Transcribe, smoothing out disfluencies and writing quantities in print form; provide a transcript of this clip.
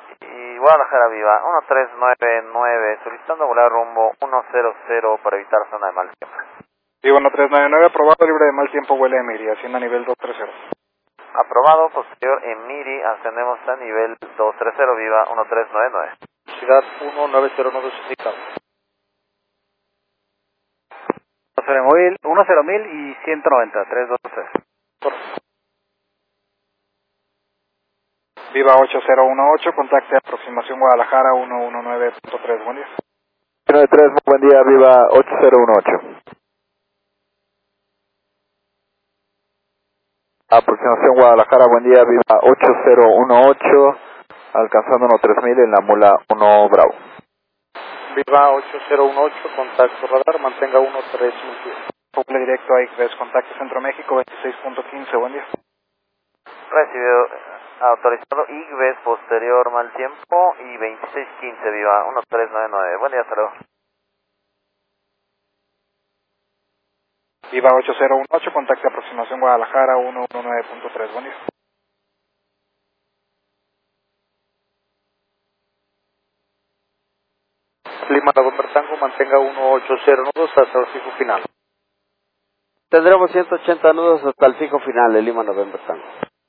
Y Guadalajara Viva 1399, solicitando volar rumbo 100 para evitar zona de mal tiempo. Viva 1399, aprobado, libre de mal tiempo, vuela Emiri, ascienda a nivel 230. Aprobado, posterior Emiri, ascendemos a nivel 230, Viva 1399. Ciudad 1909 significado. 10.000 y 190, 323. Viva 8018, contacte aproximación Guadalajara 119.3, buen día. 93, muy buen día, Viva 8018. Aproximación Guadalajara, buen día, Viva 8018, alcanzando 3000 en la mula 1 Bravo. Viva 8018, contacto radar, mantenga 1310. Doble directo a ICBES, contacte Centro México 26.15, buen día. Recibido, autorizado IGBES, posterior mal tiempo y 2615, Viva 1399. Buen día, saludos. Viva 8018, contacte aproximación Guadalajara 119.3, buen día. Lima November Tango, mantenga 180 nudos hasta el fijo final. Tendremos 180 nudos hasta el fijo final de Lima November Tango.